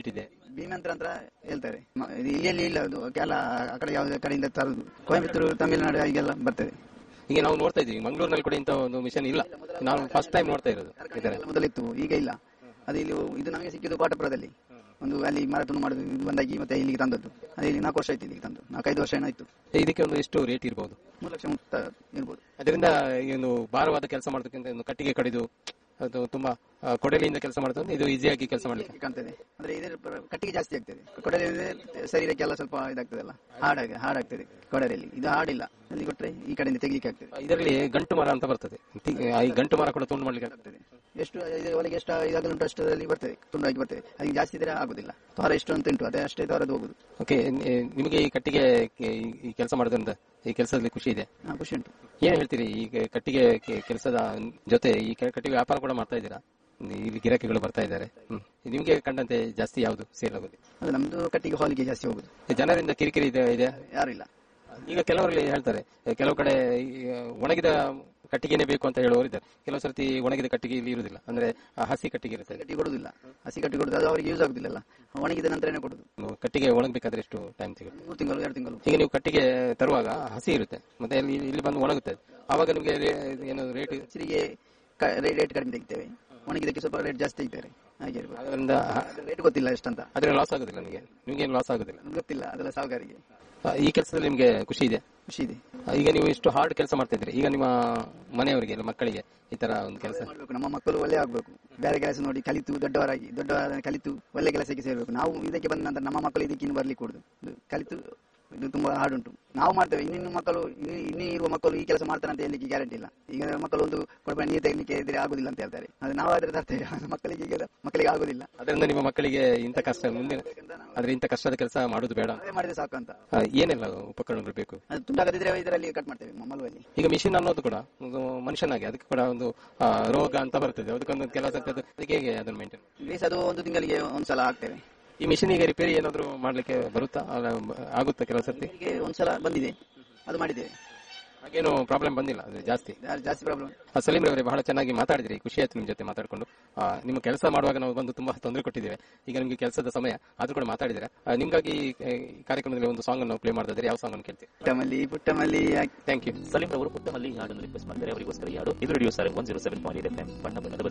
Rate ಇದೆ? ಭೀಮಂತ್ರ ಅಂತ ಹೇಳ್ತಾರೆ. ಇಲ್ಲಿ ಇಲ್ಲ, ಅದು ಕೆಲ ಆ ಕಡೆ ಯಾವ ಕಡೆಯಿಂದ ತರುದು, ಕೊಯಂಬತ್ತೂರು, ತಮಿಳುನಾಡು ಹೀಗೆಲ್ಲ ಬರ್ತದೆ. ಈಗ ನಾವು ನೋಡ್ತಾ ಇದ್ದೀವಿ ಮಂಗಳೂರಿನಲ್ಲಿ ಕೂಡ ಇಂಥ ಒಂದು ಮಿಷನ್ ಇಲ್ಲ, ನಾವು ಫಸ್ಟ್ ಟೈಮ್ ನೋಡ್ತಾ ಇರೋದು. ಮೊದಲಿತ್ತು, ಈಗ ಇಲ್ಲ. ಅದು ಇಲ್ಲಿ ಇದು ನಮಗೆ ಸಿಕ್ಕಿದ್ದು ಪಾಟಪುರದಲ್ಲಿ, ಒಂದು ಅಲ್ಲಿ ಮರ ತುಂಡು ಮಾಡುದು ಇದು ಬಂದಾಗಿ ಮತ್ತೆ ಇಲ್ಲಿಗೆ ತಂದದ್ದು. ಅದೇ 4 ವರ್ಷ ಆಯ್ತು ಇಲ್ಲಿಗೆ ತಂದು, 4-5 ವರ್ಷ ಏನಾಯ್ತು. ಇದಕ್ಕೆ ಒಂದು ಎಷ್ಟು ರೇಟ್ ಇರಬಹುದು? 3 ಲಕ್ಷ ಇರ್ಬೋದು. ಅದರಿಂದ ಏನು ಭಾರವಾದ ಕೆಲಸ ಮಾಡೋದಕ್ಕಿಂತ ಒಂದು ಕಟ್ಟಿಗೆ ಕಡಿದು ಅದು ತುಂಬಾ ಕೊಡಲಿಯಿಂದ ಕೆಲಸ ಮಾಡುತ್ತೆ, ಇದು ಈಸಿಯಾಗಿ ಕೆಲಸ ಮಾಡಲಿಕ್ಕೆ ಕಾಣ್ತದೆ. ಅಂದ್ರೆ ಇದರ ಕಟ್ಟಿಗೆ ಜಾಸ್ತಿ ಆಗ್ತದೆ, ಕೊಡಲಿ ಶರೀರಕ್ಕೆಲ್ಲ ಸ್ವಲ್ಪ ಇದಾಗ್ತದಲ್ಲ, ಹಾಡಾಗ್ತದೆ ಕೊಡಲಿಯಲ್ಲಿ. ಇದು ಹಾಡಿಲ್ಲ, ಅಲ್ಲಿ ಕೊಟ್ರೆ ಈ ಕಡೆಯಿಂದ ತೆಗಿಲಿಕ್ಕೆ ಆಗ್ತದೆ. ಇದರಲ್ಲಿ ಗಂಟು ಮರ ಅಂತ ಬರ್ತದೆ, ಈ ಗಂಟು ಮರ ಕೂಡ ತುಂಡು ಮಾಡ್ಲಿಕ್ಕೆ ಆಗ್ತದೆ. ಎಷ್ಟು ಒಳಗೆ ಎಷ್ಟು ಇದಾಗಲುಂಟು ಅಷ್ಟರಲ್ಲಿ ಬರ್ತದೆ, ತುಂಡಾಗಿ ಬರ್ತದೆ. ಅದಕ್ಕೆ ಜಾಸ್ತಿ ಇದ್ರೆ ಆಗುದಿಲ್ಲ. ತೋರ ಎಷ್ಟು ಅಂತ ಉಂಟು, ಅದೇ ಅಷ್ಟೇ ತೋರದು ಹೋಗುದು. ಓಕೆ, ನಿಮಗೆ ಈ ಕಟ್ಟಿಗೆ ಈ ಕೆಲಸ ಮಾಡೋದ್ರಿಂದ ಈ ಕೆಲಸದಲ್ಲಿ ಖುಷಿ ಇದೆ? ಖುಷಿ ಉಂಟು. ಏನ್ ಹೇಳ್ತೀರಿ? ಈಗ ಕಟ್ಟಿಗೆ ಕೆಲಸದ ಜೊತೆ ಈ ಕಟ್ಟಿಗೆ ವ್ಯಾಪಾರ ಕೂಡ ಮಾಡ್ತಾ ಇದ್ದೀರಾ, ಇಲ್ಲಿ ಗಿರಾಕಿಗಳು ಬರ್ತಾ ಇದ್ದಾರೆ, ನಿಮ್ಗೆ ಕಂಡಂತೆ ಜಾಸ್ತಿ ಯಾವುದು ಸೇಲ್ ಆಗೋದು? ಅದು ನಮ್ದು ಕಟ್ಟಿಗೆ ಹಾಲಿಗೆ ಜಾಸ್ತಿ ಹೋಗುದು. ಜನರಿಂದ ಕಿರಿಕಿರಿ ಇದೆ? ಯಾರಿಲ್ಲ. ಈಗ ಕೆಲವರಲ್ಲಿ ಹೇಳ್ತಾರೆ, ಕೆಲವು ಕಡೆ ಒಣಗಿದ ಕಟ್ಟಿಗೆನೇ ಬೇಕು ಅಂತ ಹೇಳುವವರು ಇದ್ದಾರೆ. ಕೆಲವು ಸರ್ತಿ ಒಣಗಿದ ಕಟ್ಟಿಗೆ ಇಲ್ಲಿ ಇರುವುದಿಲ್ಲ, ಅಂದ್ರೆ ಹಸಿ ಕಟ್ಟಿಗೆ ಇರುತ್ತೆ. ಕಟ್ಟಿಗೆ ಕೊಡುದಿಲ್ಲ, ಹಸಿ ಕಟ್ಟಿಗೆ ಕೊಡುದು, ಅದು ಅವರಿಗೆ ಯೂಸ್ ಆಗುದಿಲ್ಲ. ಒಣಗಿದ ನಂತರನೇ ಕೊಡುದು. ಕಟ್ಟಿಗೆ ಒಣಗಬೇಕಾದ್ರೆ ಎಷ್ಟು ಟೈಮ್ ಸಿಗುತ್ತೆ? 3 ತಿಂಗಳು 2 ತಿಂಗಳು. ಈಗ ನೀವು ಕಟ್ಟಿಗೆ ತರುವಾಗ ಹಸಿ ಇರುತ್ತೆ, ಮತ್ತೆ ಇಲ್ಲಿ ಬಂದು ಒಣಗುತ್ತೆ, ಆವಾಗ ನಿಮಗೆ ಏನು ರೇಟ್? ಹಸಿರಿಗೆ ರೇಟ್ ಕಡಿಮೆ ತೆಗಿತೇವೆ, ಒಣಗಿದಕ್ಕೆ ಸ್ವಲ್ಪ ರೇಟ್ ಜಾಸ್ತಿ ತೆಗಿತಾರೆ. ಹಾಗೆ ಅದರಿಂದ ರೇಟ್ ಗೊತ್ತಿಲ್ಲ ಎಷ್ಟಂತ. ಅದ್ರ ಲಾಸ್ ಆಗುದಿಲ್ಲ ನಿಮ್ಗೆ ಲಾಸ್ ಆಗುದಿಲ್ಲ? ಗೊತ್ತಿಲ್ಲ, ಅದೆಲ್ಲ ಸಾವುಗಾರಿಗೆ. ಈ ಕೆಲಸದಲ್ಲಿ ನಿಮ್ಗೆ ಖುಷಿ ಇದೆ? ಖುಷಿ ಇದೆ. ಈಗ ನೀವು ಇಷ್ಟು ಹಾರ್ಡ್ ಕೆಲಸ ಮಾಡ್ತಾ ಇದ್ರಿ, ಈಗ ನಿಮ್ಮ ಮನೆಯವರಿಗೆ ಮಕ್ಕಳಿಗೆ ಈ ತರ ಒಂದು ಕೆಲಸ ಮಾಡಬೇಕು. ನಮ್ಮ ಮಕ್ಕಳು ಒಳ್ಳೆ ಆಗ್ಬೇಕು, ಬೇರೆ ಕೆಲಸ ನೋಡಿ ಕಲಿತು ದೊಡ್ಡವರ ಕಲಿತು ಒಳ್ಳೆ ಕೆಲಸಕ್ಕೆ ಸೇರ್ಬೇಕು. ನಾವು ಇದಕ್ಕೆ ಬಂದ ನಂತರ ನಮ್ಮ ಮಕ್ಕಳು ಇದಕ್ಕೆ ಇನ್ನು ಬರ್ಲಿಕ್ಕೆ ಕೊಡುದು. ಕಲಿತು ಇದು ತುಂಬಾ ಹಾರ್ಡ್ ಉಂಟು. ನಾವು ಮಾಡ್ತೇವೆ, ಇನ್ನಿನ್ನು ಮಕ್ಕಳು ಇನ್ನೂ ಇರುವ ಮಕ್ಕಳು ಈ ಕೆಲಸ ಮಾಡ್ತಾರೆ ಅಂತ ಹೇಳಲಿಕ್ಕೆ ಗ್ಯಾರಂಟಿ ಇಲ್ಲ. ಈಗ ಮಕ್ಕಳು ಒಂದು ಕೊಡಬೇಡ ನೀರು ತೆಗಲಿಕ್ಕೆ ಇದ್ರೆ ಆಗುದಿಲ್ಲ ಅಂತ ಹೇಳ್ತಾರೆ, ಅದು ನಾವು ಆದ್ರೆ ತರ್ತೇವೆ, ಮಕ್ಕಳಿಗೆ ಆಗುದಿಲ್ಲ. ಅದರಿಂದ ನಿಮ್ಮ ಮಕ್ಕಳಿಗೆ ಇಂಥ ಕಷ್ಟ ಆದ್ರೆ ಇಂಥ ಕಷ್ಟದ ಕೆಲಸ ಮಾಡುದು ಬೇಡ, ಮಾಡಿದ್ರೆ ಸಾಕು ಅಂತ. ಏನೆಲ್ಲ ಉಪಕರಣಗಳು ಬೇಕು? ಅದು ತುಂಡಾಗದಿದ್ರೆ ಇದರಲ್ಲಿ ಕಟ್ ಮಾಡ್ತೇವೆ ಮಮ್ಮಲುವಲ್ಲಿ. ಈಗ ಮಿಷಿನ್ ಅನ್ನೋದು ಕೂಡ ಒಂದು ಮನುಷ್ಯನಾಗಿ ಅದಕ್ಕೆ ಕೂಡ ಒಂದು ರೋಗ ಅಂತ ಬರ್ತದೆ, ಅದಕ್ಕೊಂದು ಕೆಲಸ ಅದಕ್ಕೆ ಹೇಗೆ ಅದನ್ನು ಮೇಂಟೈನ್? ಅದು 1 ತಿಂಗಳಿಗೆ ಒಂದ್ಸಲ ಹಾಕ್ತೇವೆ. ಈ ಮಿಷಿನಿಗೆ ರಿಪೇರಿ ಏನಾದ್ರು ಮಾಡ್ಲಿಕ್ಕೆ ಬರುತ್ತಾ, ಆಗುತ್ತಾ? ಕೆಲವು ಸರ್ತಿ ಒಂದ್ಸಲ ಬಂದಿದೆ, ಅದು ಮಾಡಿದ್ದೇವೆ. ಹಾಗೇನು ಪ್ರಾಬ್ಲಮ್ ಬಂದಿಲ್ಲ, ಅದು ಜಾಸ್ತಿ ಪ್ರಾಬ್ಲಮ್. ಸಲೀಂ ರವರೇ, ಬಹಳ ಚೆನ್ನಾಗಿ ಮಾತಾಡಿದ್ರಿ, ಖುಷಿ ಆಯ್ತು ನಿಮ್ ಜೊತೆ ಮಾತಾಡ್ಕೊಂಡು. ನಿಮ್ಮ ಕೆಲಸ ಮಾಡುವಾಗ ನಾವು ಬಂದು ತುಂಬಾ ತೊಂದರೆ ಕೊಟ್ಟಿದ್ದೇವೆ, ಈಗ ನಿಮ್ಗೆ ಕೆಲಸದ ಸಮಯ ಆದ್ರೂ ಕೂಡ ಮಾತಾಡಿದ್ರೆ. ನಿಮ್ಗಾಗಿ ಈ ಕಾರ್ಯಕ್ರಮದಲ್ಲಿ ಒಂದು ಸಾಂಗ್ ಅನ್ನು ಪ್ಲೇ ಮಾಡ್ತಾ ಇದ್ದಾರೆ, ಯಾವ ಸಾಂಗ್ ಅನ್ನು ಕೇಳ್ತೀವಿ? ಪುಟ್ಟಮಲ್ಲಿ. Thank you. ಸಲೀಂ ರವರು ಪುಟ್ಟಮಲ್ಲಿ ಹಾಡನ್ನು ರಿಕ್ವೆಸ್ಟ್ ಮಾಡಿದ್ದಾರೆ, ಅವರಿಗೋಸ್ಕರ ಯಾರು ಇದು ರೇಡಿಯೋ 107.8 FM ಬಣ್ಣ ಬಣ್ಣದ